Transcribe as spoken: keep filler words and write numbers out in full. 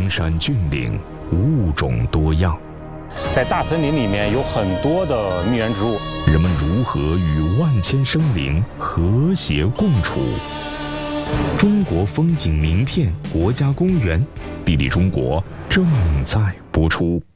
荒山峻岭，物种多样。 在大森林里面有很多的蜜源植物， 人们如何与万千生灵和谐共处？中国风景名片国家公园，地理中国正在播出。